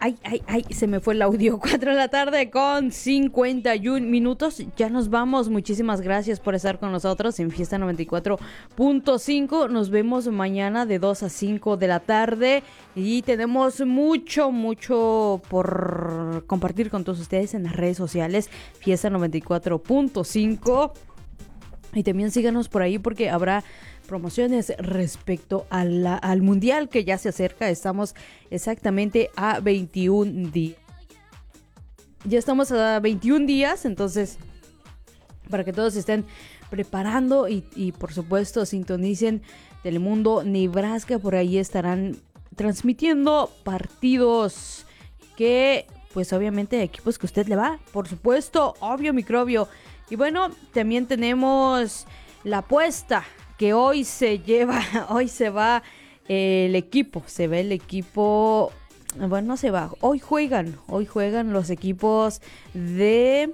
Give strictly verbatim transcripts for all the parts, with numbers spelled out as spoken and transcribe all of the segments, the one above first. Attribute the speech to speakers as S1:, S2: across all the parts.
S1: Ay, ay, ay, se me fue el audio. Cuatro de la tarde con cincuenta y un minutos. Ya nos vamos. Muchísimas gracias por estar con nosotros en Fiesta noventa y cuatro punto cinco. Nos vemos mañana de dos a cinco de la tarde. Y tenemos mucho, mucho por compartir con todos ustedes en las redes sociales. Fiesta noventa y cuatro punto cinco. Y también síganos por ahí porque habrá promociones respecto a la, al mundial que ya se acerca. Estamos exactamente a veintiún días. Ya estamos a veintiún días, entonces para que todos estén preparando y, y por supuesto sintonicen Telemundo Nebraska. Por ahí estarán transmitiendo partidos que pues obviamente equipos que usted le va, por supuesto, obvio microbio. Y bueno, también tenemos la apuesta que hoy se lleva, hoy se va eh, el equipo, se ve el equipo, bueno, no se va, hoy juegan, hoy juegan los equipos de,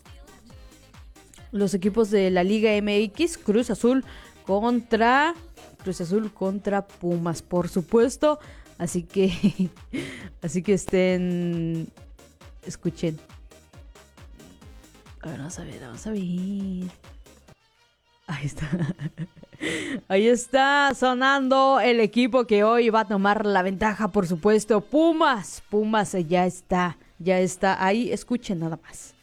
S1: los equipos de la Liga M X, Cruz Azul contra, Cruz Azul contra Pumas, por supuesto, así que, así que estén, escuchen. A ver, vamos a ver, vamos a ver. Ahí está. Ahí está sonando el equipo que hoy va a tomar la ventaja, por supuesto. Pumas. Pumas ya está. Ya está ahí. Escuchen nada más.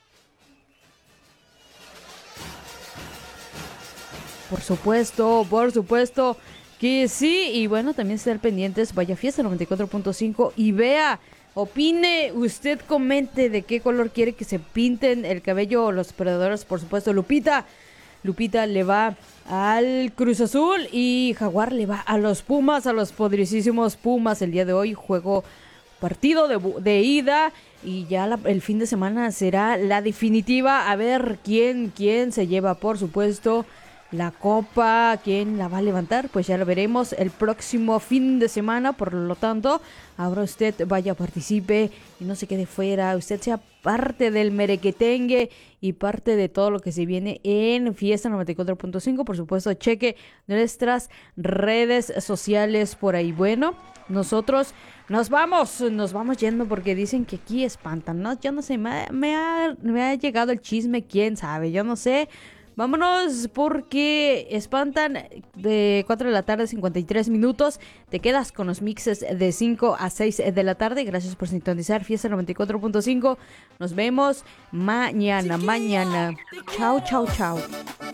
S1: Por supuesto, por supuesto que sí. Y bueno, también estén pendientes. Vaya Fiesta noventa y cuatro punto cinco y vea. Opine, usted comente de qué color quiere que se pinten el cabello o los perdedores, por supuesto. Lupita, Lupita le va al Cruz Azul y Jaguar le va a los Pumas, a los poderosísimos Pumas. El día de hoy juego partido de, de ida y ya la, el fin de semana será la definitiva. A ver quién, quién se lleva, por supuesto, la copa, quién la va a levantar, pues ya lo veremos el próximo fin de semana. Por lo tanto, ahora usted vaya, participe y no se quede fuera. Usted sea parte del merequetengue y parte de todo lo que se viene en Fiesta noventa y cuatro punto cinco. Por supuesto, cheque nuestras redes sociales por ahí. Bueno, nosotros nos vamos, nos vamos yendo porque dicen que aquí espantan, ¿no? Yo no sé, me, me, ha, me ha llegado el chisme, quién sabe, yo no sé. Vámonos porque espantan de cuatro de la tarde, cincuenta y tres minutos. Te quedas con los mixes de cinco a seis de la tarde. Gracias por sintonizar Fiesta noventa y cuatro punto cinco. Nos vemos mañana, mañana. Chao, chao, chao.